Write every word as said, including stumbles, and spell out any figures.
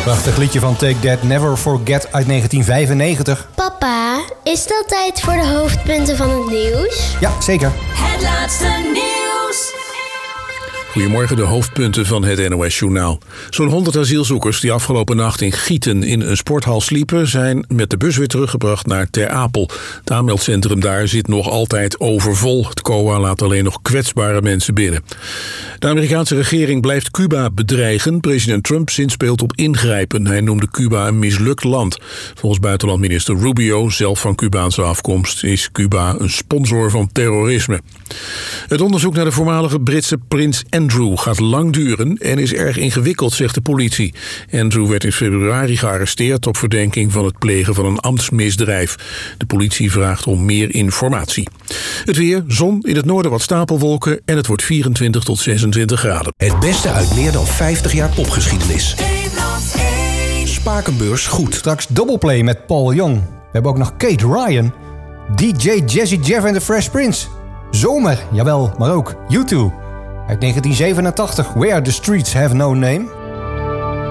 Prachtig liedje van Take That, Never Forget uit negentien vijfennegentig. Papa, is dat tijd voor de hoofdpunten van het nieuws? Ja, zeker. Het laatste nieuws. Goedemorgen, de hoofdpunten van het N O S-journaal. Zo'n honderd asielzoekers die afgelopen nacht in Gieten in een sporthal sliepen, zijn met de bus weer teruggebracht naar Ter Apel. Het aanmeldcentrum daar zit nog altijd overvol. Het C O A laat alleen nog kwetsbare mensen binnen. De Amerikaanse regering blijft Cuba bedreigen. President Trump zinspeelt op ingrijpen. Hij noemde Cuba een mislukt land. Volgens buitenlandminister Rubio, zelf van Cubaanse afkomst, is Cuba een sponsor van terrorisme. Het onderzoek naar de voormalige Britse prins Andrew gaat lang duren en is erg ingewikkeld, zegt de politie. Andrew werd in februari gearresteerd op verdenking van het plegen van een ambtsmisdrijf. De politie vraagt om meer informatie. Het weer, zon, in het noorden wat stapelwolken en het wordt vierentwintig tot zesentwintig graden. Het beste uit meer dan vijftig jaar popgeschiedenis. Spakenbeurs goed. Straks Doubleplay met Paul Young. We hebben ook nog Kate Ryan, D J Jazzy Jeff en The Fresh Prince. Zomer, jawel, maar ook U twee. Uit negentien zevenentachtig, Where the Streets Have No Name.